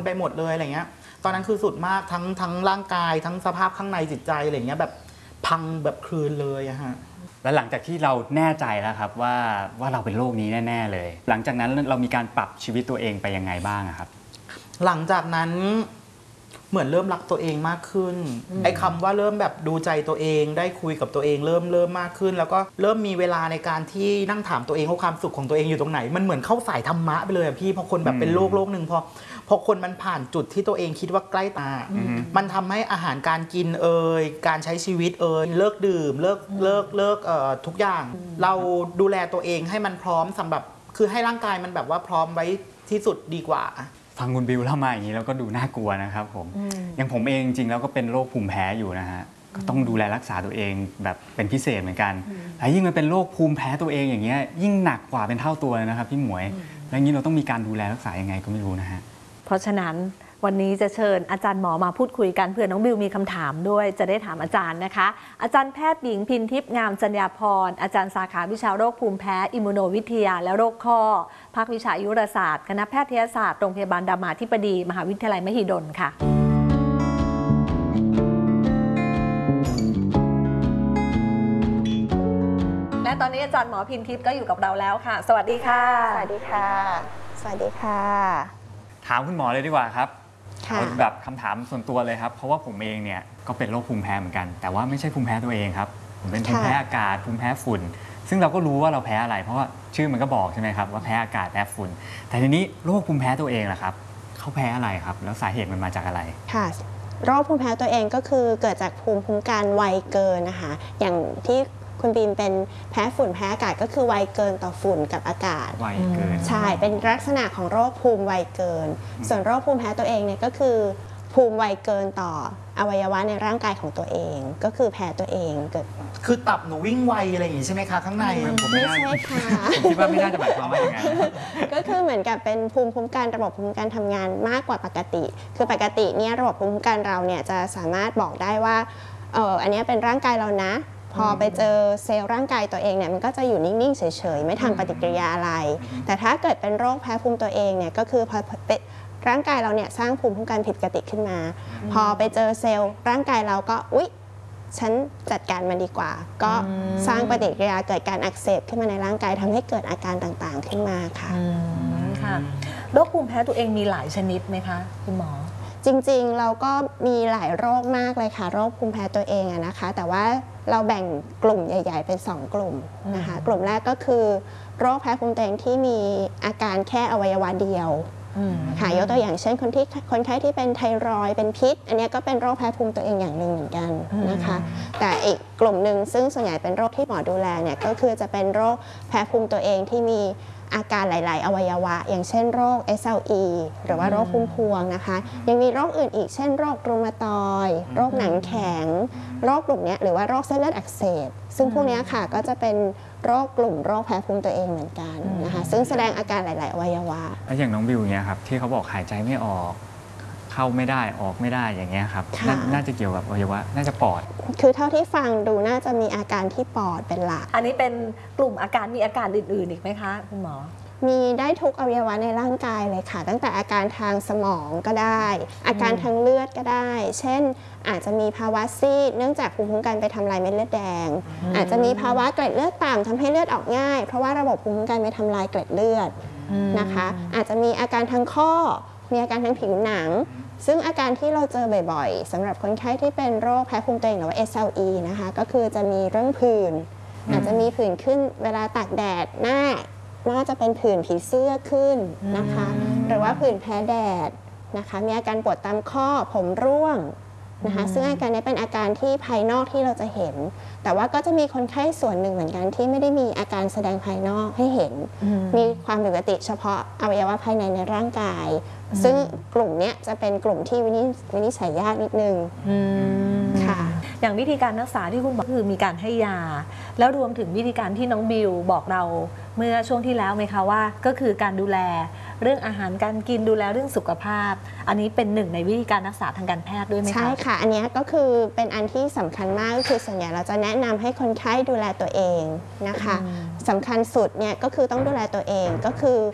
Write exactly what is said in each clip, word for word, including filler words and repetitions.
ไปหมดเลยอะไรเงี้ยตอนนั้นคือสุดมากทั้งทั้งร่างกายทั้งสภาพข้างในจิตใจอะไรเงี้ยแบบพังแบบคลืนเลยอะฮะแล้วหลังจากที่เราแน่ใจแล้วครับว่าว่าเราเป็นโรคนี้แน่ๆเลยหลังจากนั้นเรามีการปรับชีวิตตัวเองไปยังไงบ้างครับหลังจากนั้นเหมือนเริ่มรักตัวเองมากขึ้นไอ้คำว่าเริ่มแบบดูใจตัวเองได้คุยกับตัวเองเริ่มเริ่มมากขึ้นแล้วก็เริ่มมีเวลาในการที่นั่งถามตัวเองว่าความสุขของตัวเองอยู่ตรงไหนมันเหมือนเข้าสายธรรมะไปเลยพี่พอคนแบบเป็นโรคโรคหนึ่งพอพอคนมันผ่านจุดที่ตัวเองคิดว่าใกล้ตามันทำให้อาหารการกินเอ่ยการใช้ชีวิตเอ่ยเลิกดื่มเลิกเลิกเลิกเอ่อทุกอย่างเราดูแลตัวเองให้มันพร้อมสำหรับคือให้ร่างกายมันแบบว่าพร้อมไว้ที่สุดดีกว่าฟังคุณบิวเล่ามาอย่างนี้แล้วก็ดูน่ากลัวนะครับผมอย่างผมเองจริงๆแล้วก็เป็นโรคภูมิแพ้อยู่นะฮะก็ต้องดูแลรักษาตัวเองแบบเป็นพิเศษเหมือนกันแล้วยิ่งมันเป็นโรคภูมิแพ้ตัวเองอย่างเงี้ยยิ่งหนักกว่าเป็นเท่าตัวเลยนะครับพี่หมวยแล้วอย่างนี้เราต้องมีการดูแลรักษายังไงก็ไม่รู้นะฮะเพราะฉะนั้นวันนี้จะเชิญอาจารย์หมอมาพูดคุยกันเผื่อน้องบิวมีคำถามด้วยจะได้ถามอาจารย์นะคะอาจารย์แพทย์หญิงพินทิพย์งามจัญญาพรอาจารย์สาขาวิชาโรคภูมิแพ้อิมมูโนวิทยาและโรคข้อภาควิชาอายุรศาสตร์คณะแพทยศาสตร์โรงพยาบาลรามาธิบดีมหาวิทยาลัยมหิดลค่ะและตอนนี้อาจารย์หมอพินทิพย์ก็อยู่กับเราแล้วค่ะสวัสดีค่ะสวัสดีค่ะสวัสดีค่ะถามคุณหมอเลยดีกว่าครับเอาแบบคำถามส่วนตัวเลยครับเพราะว่าผมเองเนี่ยก็เป็นโรคภูมิแพ้เหมือนกันแต่ว่าไม่ใช่ภูมิแพ้ตัวเองครับผมเป็นภูมิแพ้อากาศภูมิแพ้ฝุ่นซึ่งเราก็รู้ว่าเราแพ้อะไรเพราะว่าชื่อมันก็บอกใช่ไหมครับว่าแพ้อากาศแพ้ฝุ่นแต่ทีนี้โรคภูมิแพ้ตัวเองล่ะครับเขาแพ้อะไรครับแล้วสาเหตุมันมาจากอะไรค่ะโรคภูมิแพ้ตัวเองก็คือเกิดจากภูมิคุ้มกันไวเกินนะคะอย่างที่คุณบีมเป็นแพ้ฝุ่นแพ้อากาศก็คือไวเกินต่อฝุ่นกับอากาศไวเกินใช่เป็นลักษณะของโรคภูมิไวเกินส่วนโรคภูมิแพ้ตัวเองเนี่ยก็คือภูมิไวเกินต่ออวัยวะในร่างกายของตัวเองก็คือแพ้ตัวเองเกิดคือตับหนูวิ่งไวอะไรอย่างงี้ใช่ไหมคะข้างในไม่ใช่ค่ะผมคิดว่าไม่น่าจะหมายความว่าอย่างนั้นก็คือเหมือนกับเป็นภูมิคุ้มกันระบบภูมิคุ้มกันทำงานมากกว่าปกติคือปกติเนี่ยระบบภูมิคุ้มกันเราเนี่ยจะสามารถบอกได้ว่าเอออันนี้เป็นร่างกายเรานะพอไปเจอเซลล์ร่างกายตัวเองเนี่ยมันก็จะอยู่นิ่งๆเฉยๆไม่ทำปฏิกิริยาอะไรแต่ถ้าเกิดเป็นโรคแพ้ภูมิตัวเองเนี่ยก็คือพอร่างกายเราเนี่ยสร้างภูมิคุ้มกันผิดปกติขึ้นมาพอไปเจอเซลล์ร่างกายเราก็อุ๊ยฉันจัดการมันดีกว่าก็สร้างปฏิกิริยาเกิดการอักเสบขึ้นมาในร่างกายทำให้เกิดอาการต่างๆขึ้นมาค่ะค่ะโรคภูมิแพ้ตัวเองมีหลายชนิดไหมคะคุณหมอจริงๆเราก็มีหลายโรคมากเลยค่ะโรคภูมิแพ้ตัวเองอะนะคะแต่ว่าเราแบ่งกลุ่มใหญ่ๆเป็นสองกลุ่มนะคะกลุ่มแรกก็คือโรคแพ้ภูมิตัวเองที่มีอาการแค่อวัยวะเดียวค่ะยกตัวอย่างเช่นคนที่คนไข้ที่เป็นไทรอยด์เป็นพิษอันนี้ก็เป็นโรคแพ้ภูมิตัวเองอย่างหนึ่งเหมือนกันนะคะแต่อีกกลุ่มหนึ่งซึ่งส่วนใหญ่เป็นโรคที่หมอดูแลเนี่ยก็คือจะเป็นโรคแพ้ภูมิตัวเองที่มีอาการหลายๆอวัยวะอย่างเช่นโรค เอส แอล อี หรือว่าโรคพุ่มพวงนะคะยังมีโรคอื่นอีกเช่นโรครูมาตอยด์โรคหนังแข็งโรคกลุ่มนี้หรือว่าโรคเส้นเลือดอักเสบซึ่งพวกนี้ค่ะก็จะเป็นโรคกลุ่มโรคแพ้ภูมิตัวเองเหมือนกันนะคะซึ่งแสดงอาการหลายๆอวัยวะแล้วอย่างน้องบิวเนี่ยครับที่เขาบอกหายใจไม่ออกเข้าไม่ได้ออกไม่ได้อย่างเงี้ยครับน่าจะเกี่ยวกับอวัยวะน่าจะปอดคือเท่าที่ฟังดูน่าจะมีอาการที่ปอดเป็นหลักอันนี้เป็นกลุ่มอาการมีอาการอื่นๆอีกไหมคะคุณหมอมีได้ทุกอวัยวะในร่างกายเลยค่ะตั้งแต่อาการทางสมองก็ได้อาการทางเลือดก็ได้เช่นอาจจะมีภาวะซีดเนื่องจากภูมิคุ้มกันไปทำลายเม็ดเลือดแดงอาจจะมีภาวะเกล็ดเลือดต่ำทำให้เลือดออกง่ายเพราะว่าระบบภูมิคุ้มกันไปทำลายเกล็ดเลือดนะคะอาจจะมีอาการทางข้อมีอาการทางผิวหนังซึ่งอาการที่เราเจอบ่อยๆสำหรับคนไข้ที่เป็นโรคแพ้ภูมิตัวเองหรือว่า เอส แอล อี นะคะก็คือจะมีเรื่องผื่นอาจจะมีผื่นขึ้นเวลาตากแดดหน้าน่าจะเป็นผื่นผีเสื้อขึ้นนะคะหรือว่าผื่นแพ้แดดนะคะมีอาการปวดตามข้อผมร่วงนะคะซึ่งอาการนี้เป็นอาการที่ภายนอกที่เราจะเห็นแต่ว่าก็จะมีคนไข้ส่วนหนึ่งเหมือนกันที่ไม่ได้มีอาการแสดงภายนอกให้เห็นมีความผิดปกติเฉพาะอวัยวะภายในในร่างกายซึ่งกลุ่มนี้จะเป็นกลุ่มที่วินิจฉัยยากนิดนึงค่ะอย่างวิธีการรักษาที่คุณบอกคือมีการให้ยาแล้วรวมถึงวิธีการที่น้องบิวบอกเราเมื่อช่วงที่แล้วไหมคะว่าก็คือการดูแลเรื่องอาหารการกินดูแลเรื่องสุขภาพอันนี้เป็นหนึ่งในวิธีการรักษาทางการแพทย์ด้วยไหมคะใช่ค่ะอันนี้ก็คือเป็นอันที่สำคัญมากก็คือส่วนใหญ่เราจะแนะนำให้คนไข้ดูแลตัวเองนะคะสำคัญสุดเนี่ยก็คือต้องดูแลตัวเองก็คือ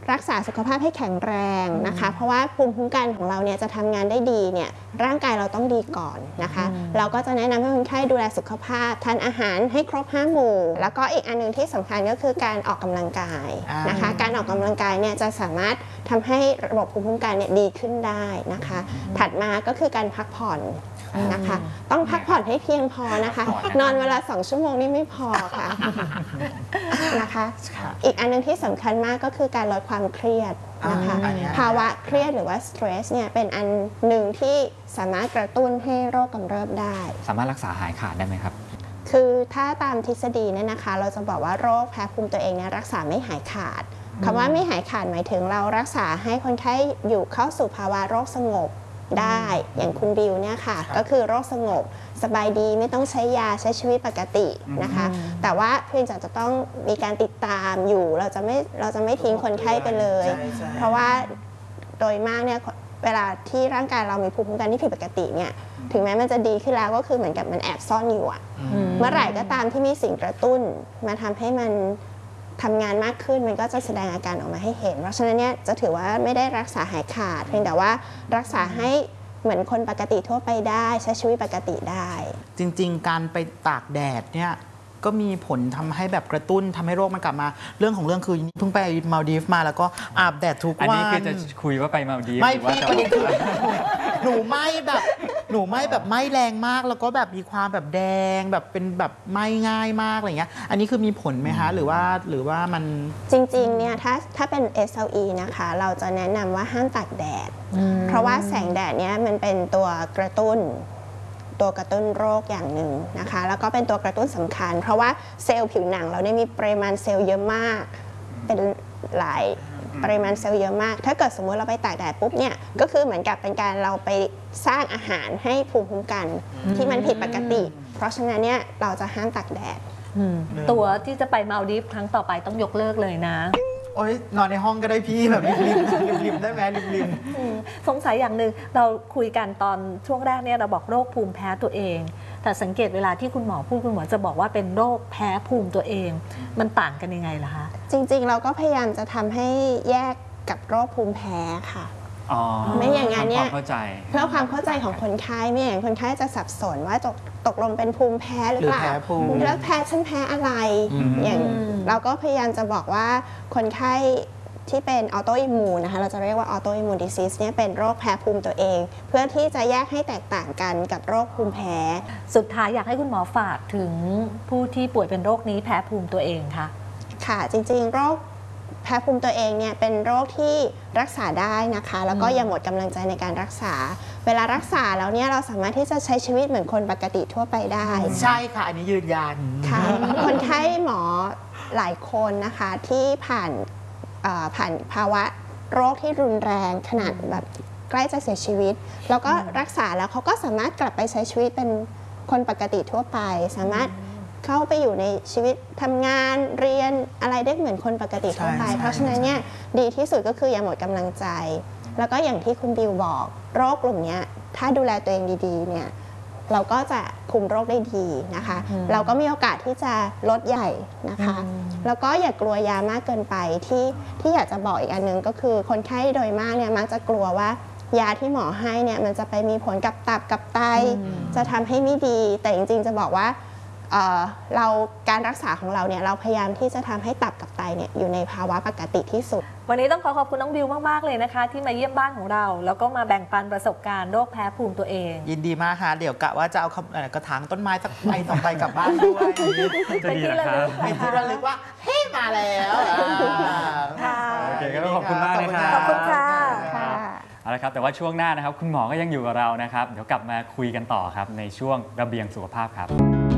รักษาสุขภาพให้แข็งแรงนะคะเพราะว่าภูมิคุ้มกันของเราเนี่ยจะทำงานได้ดีเนี่ยร่างกายเราต้องดีก่อนนะคะเราก็จะแนะนำให้คนไข้ดูแลสุขภาพทานอาหารให้ครบห้าหมู่แล้วก็อีกอันนึงที่สำคัญก็คือการออกกำลังกายนะคะการออกกำลังกายเนี่ยจะสามารถทำให้ระบบภูมิคุ้มกันเนี่ยดีขึ้นได้นะคะถัดมาก็คือการพักผ่อนนะคะต้องพักผ่อนให้เพียงพอนะคะนอนเวลาสองชั่วโมงนี่ไม่พอค่ะนะคะอีกอันนึงที่สำคัญมากก็คือการลดความเครียดนะคะภาวะเครียดหรือว่า stress เนี่ยเป็นอันหนึ่งที่สามารถกระตุ้นให้โรคกำเริบได้สามารถรักษาหายขาดได้ไหมครับคือถ้าตามทฤษฎีเนี่ยนะคะเราจะบอกว่าโรคแพ้ภูมิตัวเองเนี่ยรักษาไม่หายขาดคำว่าไม่หายขาดหมายถึงเรารักษาให้คนไข้อยู่เข้าสู่ภาวะโรคสงบได้อย่างคุณบิวเนี่ยค่ะก็คือโรคสงบสบายดีไม่ต้องใช้ยาใช้ชีวิตปกตินะคะแต่ว่าเพียงแต่จะต้องมีการติดตามอยู่เราจะไม่เราจะไม่ทิ้งคนไข้ไปเลยเพราะว่าโดยมากเนี่ยเวลาที่ร่างกายเรามีภูมิคุ้มกันที่ผิดปกติเนี่ยถึงแม้มันจะดีขึ้นแล้วก็คือเหมือนกับมันแอบซ่อนอยู่อะเมื่อไหร่ก็ตามที่มีสิ่งกระตุ้นมาทำให้มันทำงานมากขึ้นมันก็จะแสดงอาการออกมาให้เห็นเพราะฉะนั้นเนี่ยจะถือว่าไม่ได้รักษาหายขาดเพียงแต่ว่ารักษาให้เหมือนคนปกติทั่วไปได้ใช้ชีวิตปกติได้จริงๆการไปตากแดดเนี่ยก็มีผลทำให้แบบกระตุ้นทำให้โรคมันกลับมาเรื่องของเรื่องคือเพิ่งไปมาลดีฟมาแล้วก็อาบแดดทุกวันอันนี้คือจะคุยว่าไปมาลดีฟไม่พี่ประเด็นคือหนูไม่แบบหนูไม่แบบไม่แรงมากแล้วก็แบบมีความแบบแดงแบบเป็นแบบไม่ง่ายมากอะไรเงี้ยอันนี้คือมีผลไหมคะหรือว่าหรือว่ามันจริงๆเนี่ยถ้าถ้าเป็น เอส แอล อี นะคะเราจะแนะนำว่าห้ามตากแดดเพราะว่าแสงแดดเนี่ยมันเป็นตัวกระตุ้นตัวกระตุ้นโรคอย่างหนึ่งนะคะแล้วก็เป็นตัวกระตุ้นสำคัญเพราะว่าเซลล์ผิวหนังเราเนี่ยมีปริมาณเซลล์เยอะมากเป็นหลายปริมาณเซลล์เยอะมากถ้าเกิดสมมุติเราไปตากแดดปุ๊บเนี่ยก็คือเหมือนกับเป็นการเราไปสร้างอาหารให้ภูมิคุ้มกันที่มันผิดปกติเพราะฉะนั้นเนี่ยเราจะห้ามตากแดดตัวที่จะไปมาลดีฟครั้งต่อไปต้องยกเลิกเลยนะโอ๊ยนอนในห้องก็ได้พี่แบบริมๆริมๆได้ไหมริมๆสงสัยอย่างหนึ่งเราคุยกันตอนช่วงแรกเนี่ยเราบอกโรคภูมิแพ้ตัวเองแต่สังเกตเวลาที่คุณหมอพูดคุณหมอจะบอกว่าเป็นโรคแพ้ภูมิตัวเองมันต่างกันยังไงล่ะคะจริงๆเราก็พยายามจะทำให้แยกกับโรคภูมิแพ้ค่ะไม่อย่างนั้นเนี่ยเพื่อความเข้าใจของคนไข้ไม่อย่างคนไข้จะสับสนว่าตกตกลงเป็นภูมิแพ้หรือเปล่าแล้วแพ้ฉันแพ้อะไรอย่างเราก็พยายามจะบอกว่าคนไข้ที่เป็นออโตอิมมูนนะคะเราจะเรียกว่าออโตอิมมูนดิซีสเนี่ยเป็นโรคแพ้ภูมิตัวเองเพื่อที่จะแยกให้แตกต่างกันกับโรคภูมิแพ้สุดท้ายอยากให้คุณหมอฝากถึงผู้ที่ป่วยเป็นโรคนี้แพ้ภูมิตัวเองค่ะค่ะจริงๆโรคแพ้ภูมิตัวเองเนี่ยเป็นโรคที่รักษาได้นะคะแล้วก็อย่าหมดกำลังใจในการรักษาเวลารักษาแล้วเนี่ยเราสามารถที่จะใช้ชีวิตเหมือนคนปกติทั่วไปได้ใช่ค่ะอันนี้ยืนยันค่ะคนไข้หมอหลายคนนะคะที่ผ่านผ่านภาวะโรคที่รุนแรงขนาดแบบใกล้จะเสียชีวิตแล้วก็รักษาแล้วเขาก็สามารถกลับไปใช้ชีวิตเป็นคนปกติทั่วไปสามารถเข้าไปอยู่ในชีวิตทำงานเรียนอะไรได้เหมือนคนปกติทั่วไปเพราะฉะนั้นเนี่ยดีที่สุดก็คืออย่าหมดกำลังใจแล้วก็อย่างที่คุณบิวบอกโรคกลุ่มนี้ถ้าดูแลตัวเองดีๆเนี่ยเราก็จะคุมโรคได้ดีนะคะเราก็มีโอกาสที่จะลดใหญ่นะคะแล้วก็อย่ากลัวยามากเกินไปที่ที่อยากจะบอกอีกอันนึงก็คือคนไข้โดยมากเนี่ยมักจะกลัวว่ายาที่หมอให้เนี่ยมันจะไปมีผลกับตับกับไตจะทำให้ไม่ดีแต่จริงๆจะบอกว่าเอ่อเราการรักษาของเราเนี่ยเราพยายามที่จะทำให้ตับกับไตเนี่ยอยู่ในภาวะปกติที่สุดวันนี้ต้องขอขอบคุณน้องบิวมากๆเลยนะคะที่มาเยี่ยมบ้านของเราแล้วก็มาแบ่งปันประสบการณ์โรคแพ้ภูมิตัวเองยินดีมากค่ะเดี๋ยวกะว่าจะเอากระถางต้นไม้สักใบสองใบกลับบ้านด้วยเป็นที่ระลึกเป็นที่ระลึกว่าเฮ้มาแล้วค่ะโอเคก็ขอบคุณมากนะครับขอบคุณค่ะเอาละครับแต่ว่าช่วงหน้านะครับคุณหมอก็ยังอยู่กับเรานะครับเดี๋ยวกลับมาคุยกันต่อครับในช่วงระเบียงสุขภาพครับ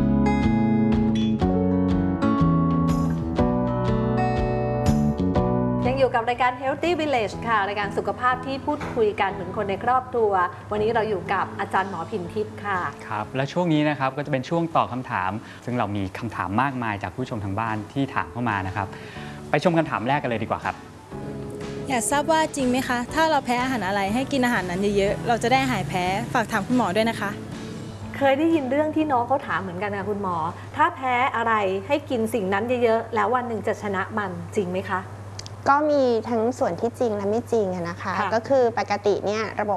อยู่กับรายการ Healthy Village ค่ะรายการสุขภาพที่พูดคุยกันเหมือนคนในครอบครัววันนี้เราอยู่กับอาจารย์หมอพินทิพย์ค่ะครับและช่วงนี้นะครับก็จะเป็นช่วงตอบคำถามซึ่งเรามีคำถามมากมายจากผู้ชมทางบ้านที่ถามเข้ามานะครับไปชมคำถามแรกกันเลยดีกว่าครับอยากทราบว่าจริงไหมคะถ้าเราแพ้อาหารอะไรให้กินอาหารนั้นเยอะๆเราจะได้หายแพ้ฝากถามคุณหมอด้วยนะคะเคยได้ยินเรื่องที่น้องเขาถามเหมือนกันค่ะคุณหมอถ้าแพ้อะไรให้กินสิ่งนั้นเยอะๆแล้ววันหนึ่งจะชนะมันจริงไหมคะก็มีทั้งส่วนที่จริงและไม่จริงอะนะคะค่ะก็คือปกติเนี่ยระบบ